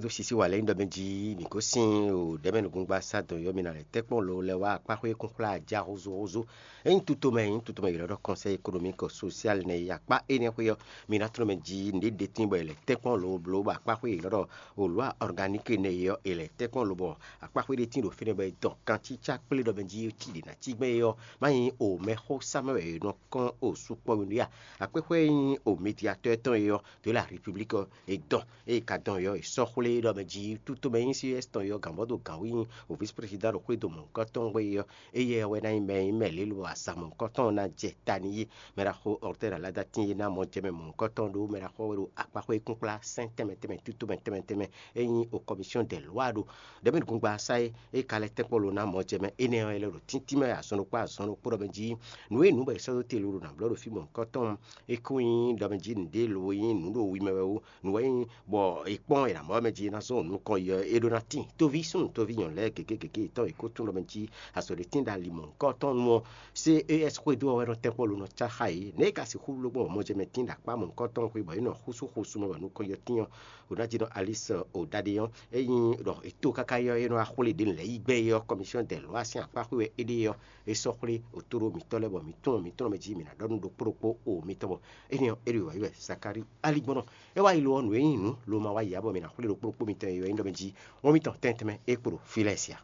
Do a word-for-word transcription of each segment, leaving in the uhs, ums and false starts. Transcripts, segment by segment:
edo sisi wale ndo benji mikosin o deme ngumba sa do yo mina le tekpon lo le wa pa ko kunkla ja rozo rozo en tuto me en tuto me le conseil économique social ne ya pa ene ko yo mina tro menji ndi de timbo le tekpon lo blo ba pa ko lo o loi organique ne yo ele tekpon lo bo pa ko de tin do fene be do kan ti cha ple do benji ti de na ti me yo mai o me ho sa me no kan o supo ni ya ape ko o médiateur ton yo de la république et donc et kadon yo so khule do benji tuto me ici est yo gambodo gawi o vice président ko do mon katon we yo e ye we na me me le lo asa mon katon na jetani me ra ko order la dati na mo jeme mon katon do me ra ko ro apa ko kunkla saint-teme teme tuto me teme teme e o commission des lois do de ben gungba sai e kale tekpolo na mo jeme ene ele ro tintime asono kwa asono pro benji nu e nu be so te lo na blo fi mon katon e kuin do benji nde lo yin nu do wi me wo nu e bo e pon e na mo meji na so nu ko yo e do na tin to vi sun to vi yon le keke keke to e ko tun lo benji aso de tin da limon katon mo se e es ko do ro tekpolo no cha hai ne ka si hu lo bo mo jeme tin da pa mon katon ko bo ino husu husu mo nu ko yo tin o na jino alice o dadion e yin do e to kaka yo e no a khole din le igbe yo commission des lois si apa ko e de yo e so khole o toro mi tole bo mi ton mi ton me ji mi na don do propo o mi to bo e ni e ri wa yo sakari ali bono e wa ilo onu e yin lo ma wa ya bo mi na khole do propo mi ton yo e ndo me ji o mi ton tenteme e pro filesia.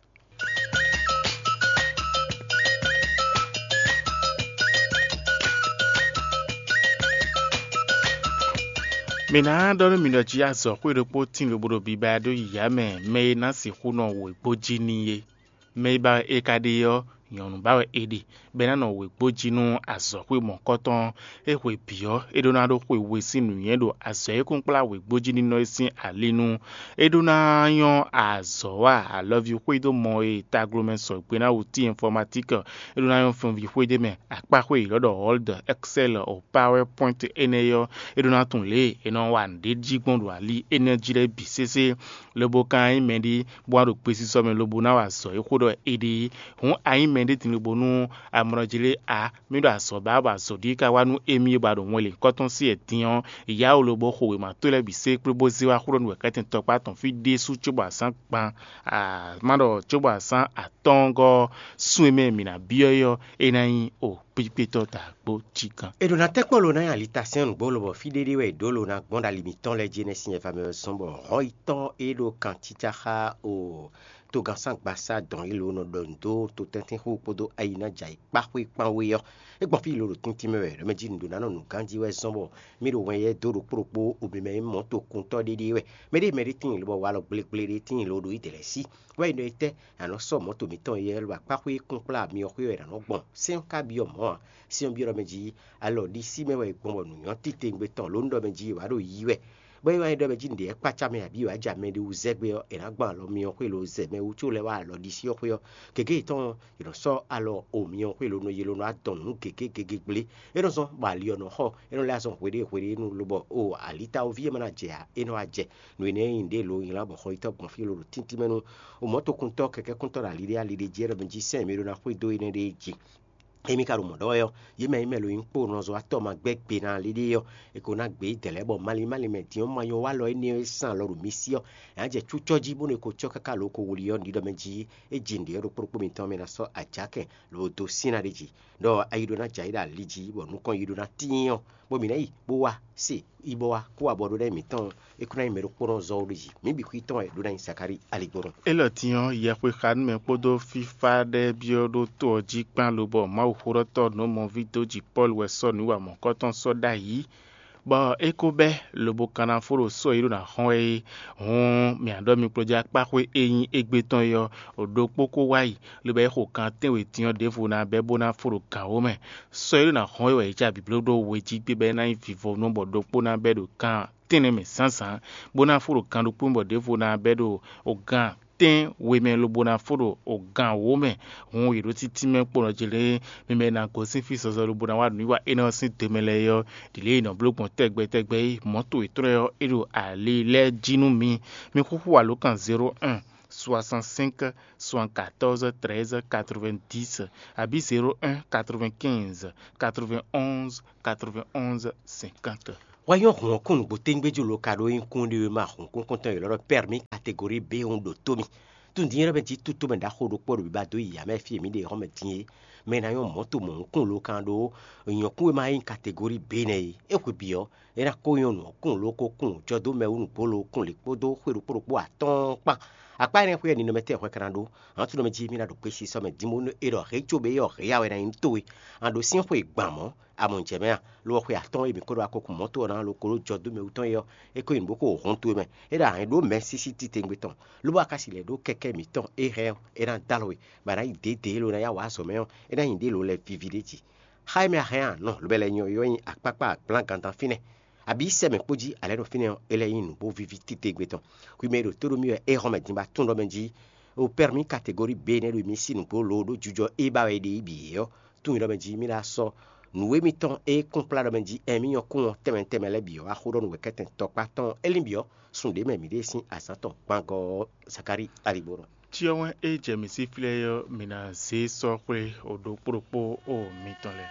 Mina dono mino ji azo ko repo tin lo bodo biba do ya me me na si kuno we boji niye me ba e kade yo yonu ba we edi bena no we boji nu azo ko mo koton e we bio e do na do ko we sinu yen do azo e kunpla we boji ni no sin alinu e do na yon azo wa I love you ko do mo e taglomen so pe na uti informatique e do na yon fon vi ko de me apa ko lo do hold excel or powerpoint eneyo e do na tun le e no wa de jigbon do ali energy le bisese le bokan mendi bo do pesi so me lobo na wa so e ko do edi hun ayin mendi tin lobo nu amrojile a mi do aso ba ba so di ka wanu emi ba do wole koton si etian ya olobo ko we ma to le bise pe bo si wa kuro nu katin to pa ton fi de su chuba san pan a mado chuba san atongo sueme mi na bioyo enayin o pipito ta gbo chikan e do na tekpolo na alitation gbolo bo fidede we dolo na gbonda limiton le jenesi fameux sombo roiton e do kantita ha o to gansan gbasa don ilo no dondo to tenten ho podo aina jai pakwe panwe yo e gbon fi lo tintime we meji ndo na no kanji we sombo mi ro wen ye doro propo obi me mo to kunto dede we me de meritin lo wa lo ble de tin lo do itele si we no ite ano so mo to mi ton ye lo pakwe kunpla mi o yo era no gbon se on ka bi o mo si on bi ro meji alo di si me we gbon nu yan tite ngbe ton lo ndo meji wa ro yi we boy wa do beji ndi e pacha me abi wa ja me de uzegbe o era gba lo mi o pe lo ze me u tu le wa lo di si o pe o keke ton you know so alo o mi o pe lo no ye lo no aton nu keke keke gble e no so ba li ono ho e no la so kwede kwede nu lo bo o alita o vie mana je a e no aje no ne inde lo yin la bo ho ito bon fi lo tinti menu o moto kunto keke kunto la li de ali de jere benji se mi ro na kwe do ine de ji emi karu modo yo yeme imelo inpo no zo atoma gbegbe na lide yo e ko na gbe delebo mali mali meti o mayo wa lo eni san lo misio e anje chuchoji bu ne ko choka ka lo ko wuli yo ndido menji e jinde ro propo mi ton me na so ajake lo do sinareji do ayido na jaida liji bo nu kon yido na tiyan bo mi nei bo wa si ibo wa ko abodo de mi ton e kuna imero ko zo liji mi bi ku ton e do na sakari aligboro e lo tiyan ye pe kan me podo fifa de biodo to ji pan lo bo ma horoto no mon video ji Paul Wesson ni wa mon koton soda yi ba ekobe lobo kana foro so iru na hon e hon mi ando mi project pa ko eyin egbeton yo odo poko wai lo be ko kan tewe tiyan defo na bebo na foro kan o me so iru na hon we ja biblodo we ji gbe be na vivo no bodo po na bedo kan tene me sansan bona foro kan do po defo na bedo o gan ten we me lo bona foro o gan wo me won iro titi me poro jele me me na go sin fi so so lo bona wa ni wa eno sin temele yo dile ina blogbon tegbe tegbe moto itore yo iro ale le jinu mi mi kuku wa lo kan zero un soixante-cinq soixante-quatorze treize quatre-vingt-dix abi zero un quatre-vingt-quinze quatre-vingt-onze quatre-vingt-onze cinquante Voyons qu'on compte botengbe du locado in kundi ma hon kon kontan yo loro permis catégorie B on do tomi. Tu ndira ben ti tutu ben da khodo por bi ba do ya me fi mi de ro me tin me na yo moto mon kon lokando yon ku ma in catégorie B ne e ku bio e na ko yon no kon loko kon jodo me un polo kon le podo khweru poro po aton pa akpa ne khwe ni no mete khwe krando an tu no me ji mi na do pe si so me dimo e do re chobe yo re ya we na in to ando sin khwe gbamo amon jemea lo khwe aton e mi ko do akoko moto na lo ko jodo me uton yo e ko in boko honto me e da do merci si ti tengbeton lo ba kasi le do keke mi ton e re e na dalwe ba na ide de lo na ya wa so me e na inde lo le vivideti Jaime rien non lo bele nyo yo yin akpakpa plan kantan fine abi se me poji ale no fine ele yin bo viviti tengbeton ku me do toro mi e ro me dimba tundo menji o permis catégorie B ne do mi si no po lo do jujo e ba we de bi yo tu mi do menji mi la so nous émettons et complètement dit un million con temen temele bio a khodo no weketen tokpaton elimbio sont des mêmes idées si à saton pango sakari aliboro Tiawan e jemisi file yo mina se so kwe odo poropo o mitole.